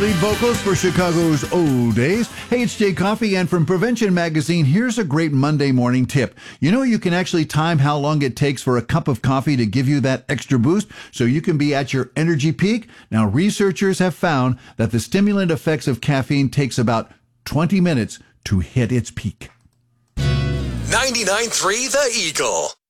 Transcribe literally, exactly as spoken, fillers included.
Lead vocals for Chicago's Old Days. Hey, it's Jay Coffey, and from Prevention Magazine, here's a great Monday morning tip. You know, you can actually time how long it takes for a cup of coffee to give you that extra boost so you can be at your energy peak. Now, researchers have found that the stimulant effects of caffeine takes about twenty minutes to hit its peak. ninety-nine point three The Eagle.